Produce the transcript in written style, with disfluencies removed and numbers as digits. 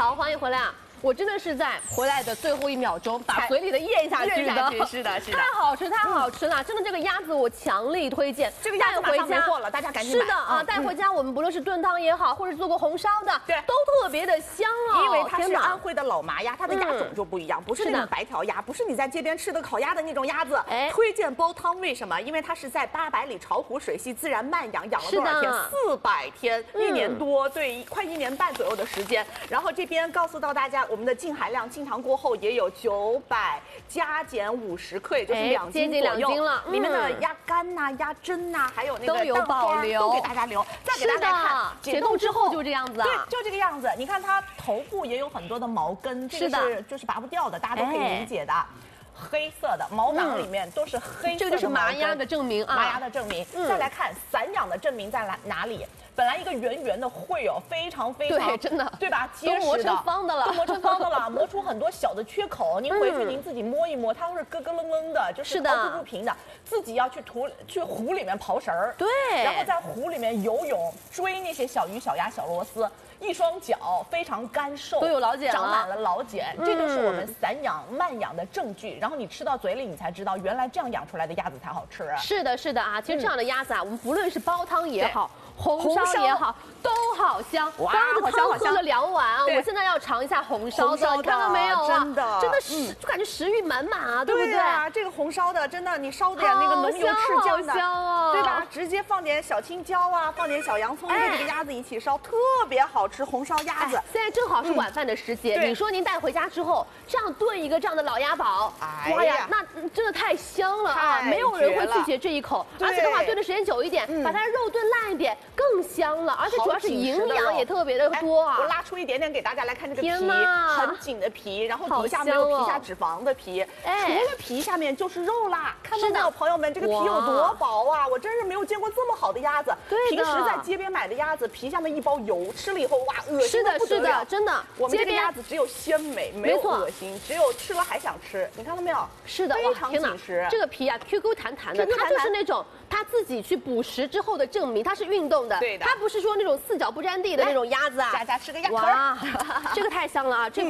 好，欢迎回来啊！我真的是在回来的最后1秒钟把嘴里的咽下去的， 是的，是的， 太好吃，太好吃了！真的，这个鸭子我强力推荐， 这个鸭子马上没货了，大家赶紧买。 是的啊，带回家我们不论是炖汤也好，或者是做过红烧的， 对， 都特别的香哦。 因为它是安徽的老麻鸭，它的鸭种就不一样，不是那种白条鸭，不是你在街边吃的烤鸭的那种鸭子。推荐煲汤，为什么？因为它是在800里巢湖水系自然慢养，养了多少天？400天，1年多，对，快1年半左右的时间。然后这边告诉到大家，我们的净含量。进糖过后也有900加减50克，也就是2斤左右，接近2斤了。里面的鸭肝呐、鸭胗呐，还有那个蛋花都给大家留。再给大家看，解冻之后就这样子啊， 对，就这个样子。你看它头部也有很多的毛根，这个是就是拔不掉的，大家都可以理解的。黑色的毛囊里面都是黑色的， 这个就是麻鸭的证明啊， 麻鸭的证明。再来看散养的证明在哪里？本来一个圆圆的会哦，非常对，真的对吧？结实的， 都磨成方的了， 都磨成方的了，磨出很多小的缺口。您回去您自己摸一摸，它都是咯咯楞楞的，就是凹凸不平的。自己要去湖里面刨食儿， 对， 然后在湖里面游泳，追那些小鱼、小鸭、小螺丝。一双脚非常干瘦， 都有老茧了， 长满了老茧，这就是我们散养慢养的证据。然后你吃到嘴里，你才知道原来这样养出来的鸭子才好吃啊！ 是的，是的啊，其实这样的鸭子啊，我们不论是煲汤也好，红烧也好，都好香。 哇， 刚刚喝了2碗啊，我现在要尝一下红烧的，你看到没有啊？真的是，就感觉食欲满满啊，对不对？ 啊，这个红烧的真的，你烧点那个浓油赤酱的，对吧？直接放点小青椒啊，放点小洋葱跟这个鸭子一起烧，特别好吃。红烧鸭子， 现在正好是晚饭的时节。你说您带回家之后，这样炖一个这样的老鸭宝，哇呀，那真的太香了啊！没有人会拒绝这一口。而且的话，炖的时间久一点，把它肉炖烂一点，更香了。而且主要是营养也特别的多啊。 我拉出一点点给大家来看这个皮，很紧的皮，然后底下没有皮下脂肪的皮，除了皮下面就是肉啦。看到没有，朋友们，这个皮有多薄啊！我真是没有见过这么好的鸭子。平时在街边买的鸭子，皮下面一包油，吃了以后哇，恶心的不得了。 真的， 我们这个鸭子只有鲜美，没有恶心，只有吃了还想吃。你看到没有？ 是的， 非常紧实。 这个皮啊，Q Q 弹弹的，它就是那种它自己去捕食之后的证明，它是运动的。对的，它不是说那种4脚不沾地的那种鸭子啊。 佳佳吃个鸭腿。 哇，这个太香了啊！这